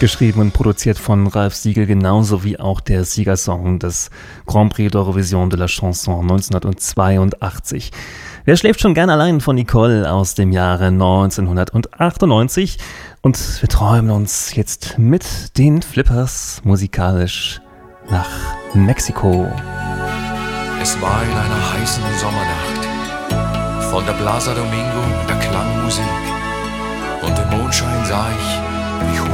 Geschrieben und produziert von Ralf Siegel, genauso wie auch der Siegersong des Grand Prix d'Eurovision de la Chanson 1982. Wer schläft schon gern allein von Nicole aus dem Jahre 1998. Und wir träumen uns jetzt mit den Flippers musikalisch nach Mexiko. Es war in einer heißen Sommernacht. Von der Plaza Domingo, da klang Musik. Und im Mondschein sah ich, wie